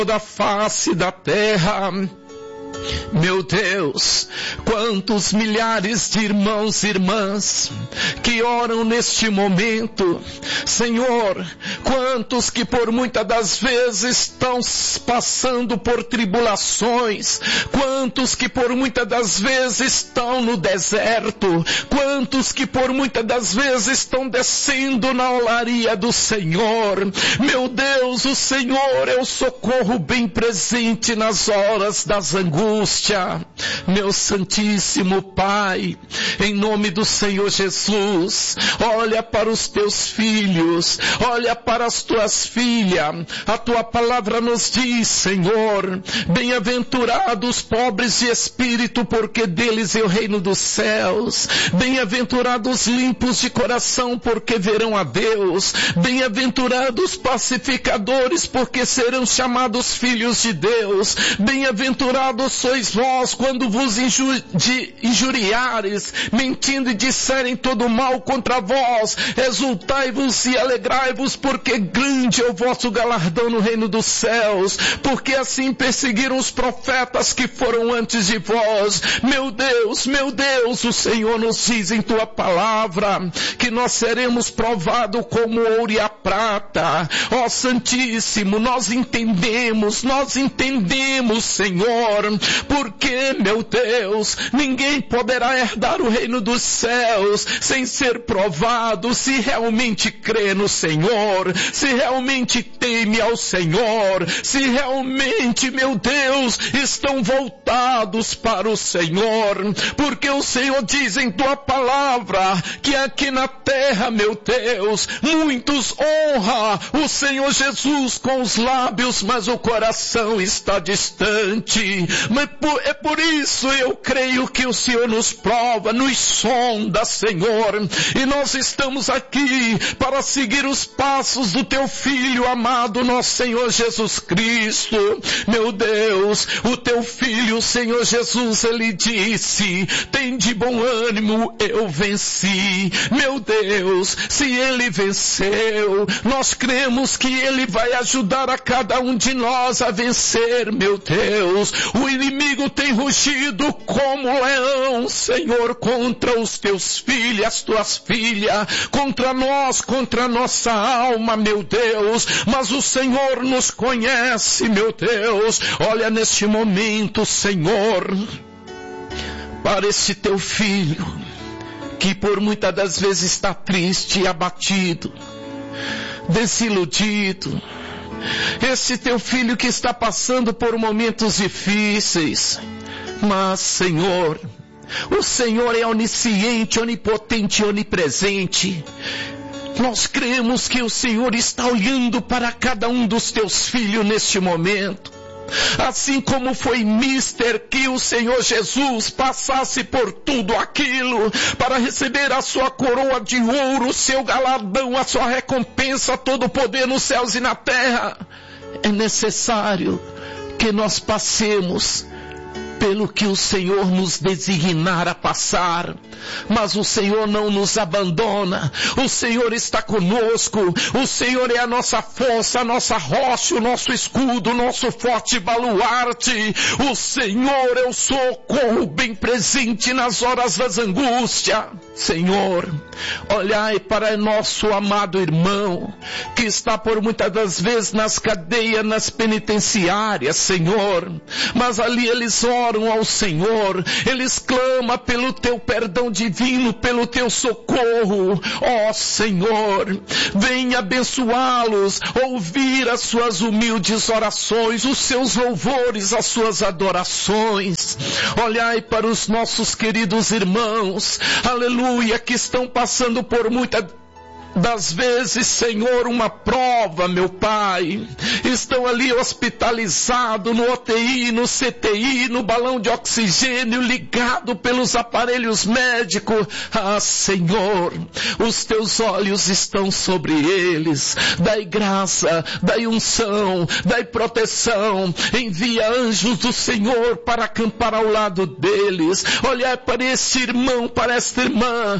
toda a face da terra. Meu Deus, quantos milhares de irmãos e irmãs que oram neste momento, Senhor, quantos que por muitas das vezes estão passando por tribulações, quantos que por muitas das vezes estão no deserto, quantos que por muitas das vezes estão descendo na olaria do Senhor. Meu Deus, o Senhor é o socorro bem presente nas horas das angústias. Meu Santíssimo Pai, em nome do Senhor Jesus, olha para os teus filhos, olha para as tuas filhas. A tua palavra nos diz, Senhor, bem-aventurados os pobres de espírito, porque deles é o reino dos céus. Bem-aventurados os limpos de coração, porque verão a Deus. Bem-aventurados os pacificadores, porque serão chamados filhos de Deus. Bem-aventurados sois vós quando vos injuriares, mentindo e disserem todo mal contra vós. Exultai-vos e alegrai-vos, porque grande é o vosso galardão no reino dos céus. Porque assim perseguiram os profetas que foram antes de vós. Meu Deus, o Senhor nos diz em tua palavra que nós seremos provados como ouro e a prata. Ó Santíssimo, nós entendemos, Senhor, porque, meu Deus, ninguém poderá herdar o reino dos céus sem ser provado, se realmente crê no Senhor, se realmente teme ao Senhor, se realmente, meu Deus, estão voltados para o Senhor, porque o Senhor diz em tua palavra que aqui na terra, meu Deus, muitos honram o Senhor Jesus com os lábios, mas o coração está distante. Mas é por isso eu creio que o Senhor nos prova, nos sonda, Senhor, e nós estamos aqui para seguir os passos do teu Filho amado, nosso Senhor Jesus Cristo. Meu Deus, o teu Filho, o Senhor Jesus, ele disse, tem de bom ânimo, eu venci. Meu Deus, se ele venceu, nós cremos que ele vai ajudar a cada um de nós a vencer, meu Deus. O inimigo tem rugido como leão, Senhor, contra os teus filhos, as tuas filhas, contra nós, contra a nossa alma, meu Deus, mas o Senhor nos conhece, meu Deus. Olha neste momento, Senhor, para esse teu filho, que por muitas das vezes está triste, abatido, desiludido. Esse teu filho que está passando por momentos difíceis. Mas, Senhor, o Senhor é onisciente, onipotente, onipresente. Nós cremos que o Senhor está olhando para cada um dos teus filhos neste momento. Assim como foi mister que o Senhor Jesus passasse por tudo aquilo para receber a sua coroa de ouro, o seu galardão, a sua recompensa, todo o poder nos céus e na terra. É necessário que nós passemos pelo que o Senhor nos designar a passar, mas o Senhor não nos abandona, o Senhor está conosco, o Senhor é a nossa força, a nossa rocha, o nosso escudo, o nosso forte baluarte, o Senhor é o socorro bem presente nas horas das angústias. Senhor, olhai para nosso amado irmão, que está por muitas das vezes nas cadeias, nas penitenciárias, Senhor, mas ali eles oram ao Senhor, eles clamam pelo teu perdão divino, pelo teu socorro. Ó Senhor, venha abençoá-los, ouvir as suas humildes orações, os seus louvores, as suas adorações. Olhai para os nossos queridos irmãos, aleluia, que estão passando por muita das vezes, Senhor, uma prova, meu Pai. Estão ali hospitalizados no UTI, no CTI, no balão de oxigênio, ligado pelos aparelhos médicos. Ah, Senhor, os teus olhos estão sobre eles. Dai graça, dai unção, dai proteção. Envia anjos do Senhor para acampar ao lado deles. Olhar para esse irmão, para esta irmã